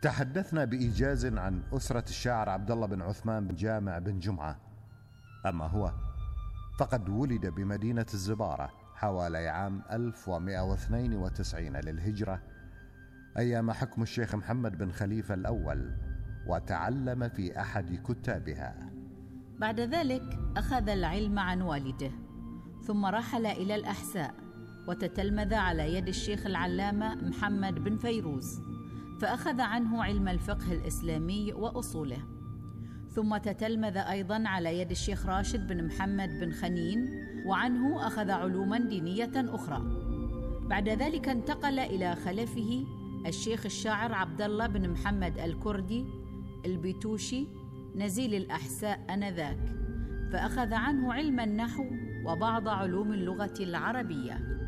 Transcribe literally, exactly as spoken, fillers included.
تحدثنا بإيجاز عن أسرة الشاعر عبد الله بن عثمان بن جامع بن جمعة. أما هو فقد ولد بمدينة الزبارة حوالي عام ألف ومئة واثنين وتسعين للهجرة أيام حكم الشيخ محمد بن خليفة الأول، وتعلم في أحد كتابها. بعد ذلك أخذ العلم عن والده، ثم رحل إلى الأحساء وتتلمذ على يد الشيخ العلامة محمد بن فيروز، فأخذ عنه علم الفقه الإسلامي وأصوله، ثم تتلمذ أيضاً على يد الشيخ راشد بن محمد بن خنين، وعنه أخذ علوماً دينية أخرى. بعد ذلك انتقل إلى خلفه الشيخ الشاعر عبد الله بن محمد الكردي البيتوشي نزيل الأحساء آنذاك، فأخذ عنه علم النحو وبعض علوم اللغة العربية.